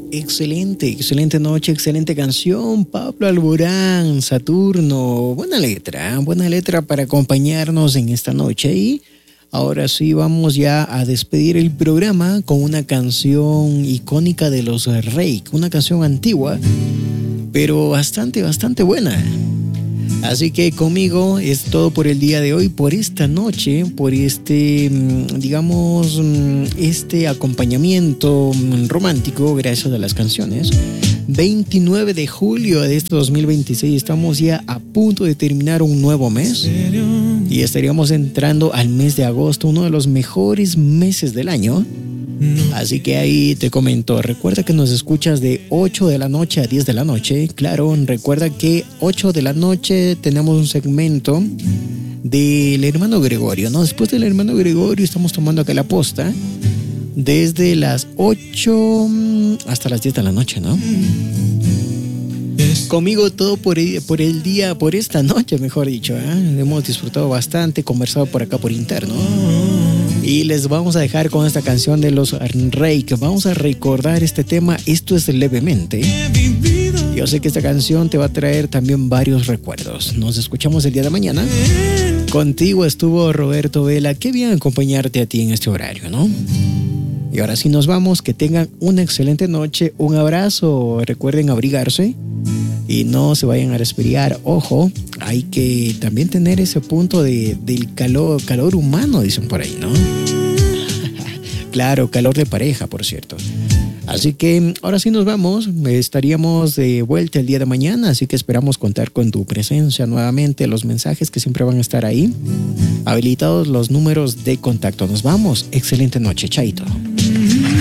Excelente noche, excelente canción. Pablo Alborán, Saturno. Buena letra para acompañarnos en esta noche. Y ahora sí vamos ya a despedir el programa con una canción icónica de los Reik, una canción antigua, pero bastante buena. Así que conmigo es todo por el día de hoy, por esta noche, por este acompañamiento romántico gracias a las canciones. 29 de julio de este 2026, estamos ya a punto de terminar un nuevo mes y estaríamos entrando al mes de agosto, uno de los mejores meses del año. Así que ahí te comento, recuerda que nos escuchas de 8 de la noche a 10 de la noche. Claro, recuerda que 8 de la noche tenemos un segmento del hermano Gregorio, ¿no? Después del hermano Gregorio estamos tomando acá la posta desde las 8 hasta las 10 de la noche, ¿no? Conmigo todo por el día, por esta noche, mejor dicho, ¿eh? Hemos disfrutado bastante, conversado por acá por interno. Y les vamos a dejar con esta canción de los Reik. Vamos a recordar este tema, esto es Levemente. Yo sé que esta canción te va a traer también varios recuerdos. Nos escuchamos el día de mañana. Contigo estuvo Roberto Vela. Qué bien acompañarte a ti en este horario, ¿no? Y ahora sí nos vamos. Que tengan una excelente noche. Un abrazo. Recuerden abrigarse y no se vayan a resfriar. Ojo, hay que también tener ese punto del calor humano, dicen por ahí, ¿no? Claro, calor de pareja, por cierto. Así que ahora sí nos vamos. Estaríamos de vuelta el día de mañana, así que esperamos contar con tu presencia nuevamente. Los mensajes que siempre van a estar ahí habilitados, los números de contacto. Nos vamos. Excelente noche, chaito.